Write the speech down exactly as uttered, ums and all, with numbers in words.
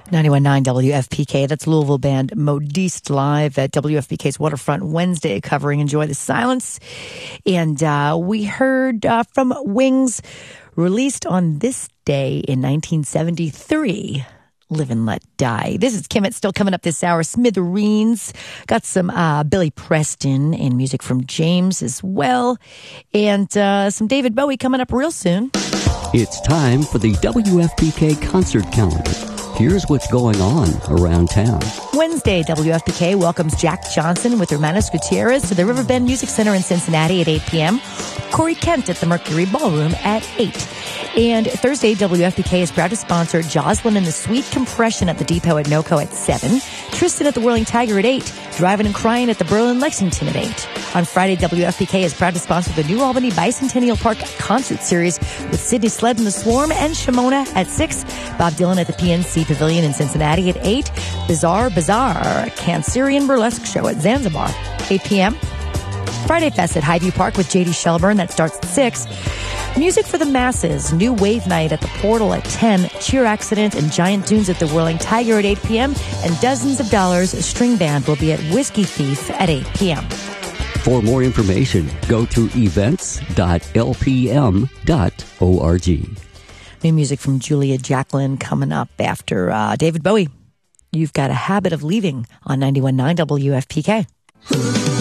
ninety-one point nine W F P K. That's Louisville band Modiste live at W F P K's Waterfront Wednesday, covering Enjoy the Silence. And uh, we heard uh, from Wings, released on this day in nineteen seventy-three. Live and Let Die. This is Kim. It's still coming up this hour. Smithereens. Got some uh, Billy Preston and music from James as well. And uh, some David Bowie coming up real soon. It's time for the W F P K concert calendar. Here's what's going on around town. Wednesday, W F P K welcomes Jack Johnson with Hermanos Gutierrez to the Riverbend Music Center in Cincinnati at eight p.m. Corey Kent at the Mercury Ballroom at eight. And Thursday, W F P K is proud to sponsor Jocelyn and the Sweet Compression at the Depot at NoCo at seven. Tristan at the Whirling Tiger at eight. Driving and Crying at the Berlin Lexington at eight. On Friday, W F P K is proud to sponsor the New Albany Bicentennial Park Concert Series with Sidney Sled and the Swarm and Shimona at six. Bob Dylan at the P N C Pavilion in Cincinnati at eight. Bizarre Bazaar, Cancerian Burlesque Show at Zanzibar, eight p.m. Friday Fest at Highview Park with J D Shelburne. That starts at six. Music for the Masses, New Wave Night at the Portal at ten, Cheer Accident and Giant Tunes at the Whirling Tiger at eight p.m., and Dozens of Dollars String Band will be at Whiskey Thief at eight p.m. For more information, go to events dot l p m dot org. New music from Julia Jacqueline coming up after uh, David Bowie. You've Got a Habit of Leaving on ninety-one point nine W F P K.